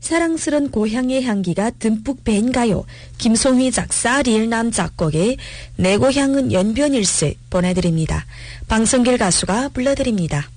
사랑스런 고향의 향기가 듬뿍 밴 가요. 김송휘 작사 리일남 작곡의 내 고향은 연변일세 보내드립니다. 방성길 가수가 불러드립니다.